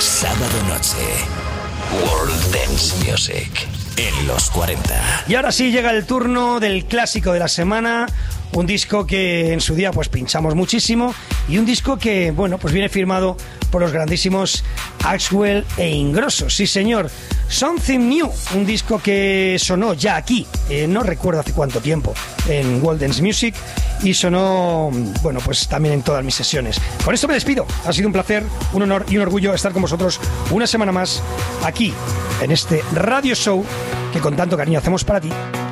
Sábado noche. World Dance Music en los 40. Y ahora sí llega el turno del clásico de la semana. Un disco que en su día pues pinchamos muchísimo. Y un disco que, bueno, pues viene firmado por los grandísimos Axwell e Ingrosso. Sí, señor. Something New, un disco que sonó ya aquí, no recuerdo hace cuánto tiempo, en World Dance Music, y sonó, bueno, pues también en todas mis sesiones. Con esto me despido. Ha sido un placer, un honor y un orgullo estar con vosotros una semana más aquí, en este radio show que con tanto cariño hacemos para ti.